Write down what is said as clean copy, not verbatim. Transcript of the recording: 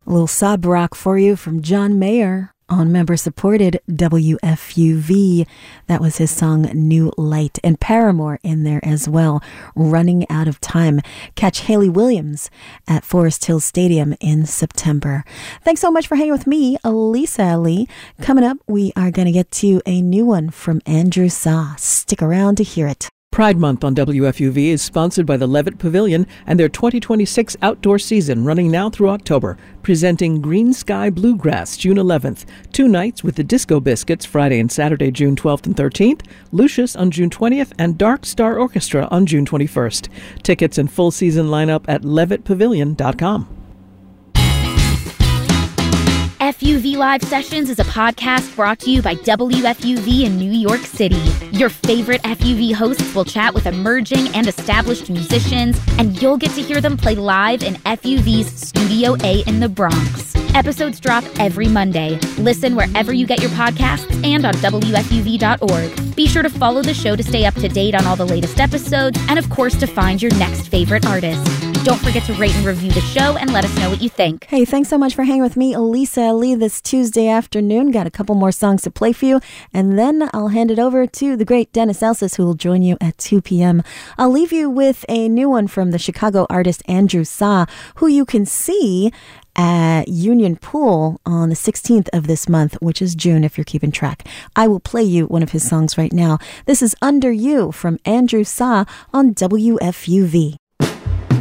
A little sob rock for you from John Mayer on member-supported WFUV. That was his song, New Light. And Paramore in there as well, Running Out of Time. Catch Hayley Williams at Forest Hill Stadium in September. Thanks so much for hanging with me, Lisa Lee. Coming up, we are going to get to a new one from Andrew Sa. Stick around to hear it. Pride Month on WFUV is sponsored by the Levitt Pavilion and their 2026 outdoor season running now through October. Presenting Green Sky Bluegrass June 11th. 2 nights with the Disco Biscuits Friday and Saturday, June 12th and 13th. Lucius on June 20th and Dark Star Orchestra on June 21st. Tickets and full season lineup at levittpavilion.com. FUV Live Sessions is a podcast brought to you by WFUV in New York City. Your favorite FUV hosts will chat with emerging and established musicians, and you'll get to hear them play live in FUV's Studio A in the Bronx. Episodes drop every Monday. Listen wherever you get your podcasts and on WFUV.org. Be sure to follow the show to stay up to date on all the latest episodes, and of course to find your next favorite artist. Don't forget to rate and review the show and let us know what you think. Hey, thanks so much for hanging with me, Lisa Lee, this Tuesday afternoon. Got a couple more songs to play for you, and then I'll hand it over to the great Dennis Elsas, who will join you at 2 p.m. I'll leave you with a new one from the Chicago artist Andrew Sa, who you can see at Union Pool on the 16th of this month, which is June if you're keeping track. I will play you one of his songs right now. This is Under You from Andrew Sa on WFUV.